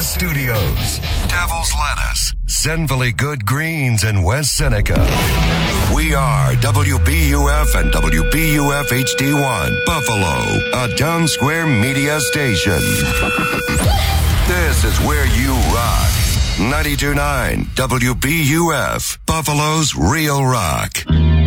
Studios. Devil's Lettuce, sinfully good greens in West Seneca. We are WBUF and WBUF HD1, Buffalo, a Town Square media station. This is where you rock. 92.9 WBUF, Buffalo's Real Rock.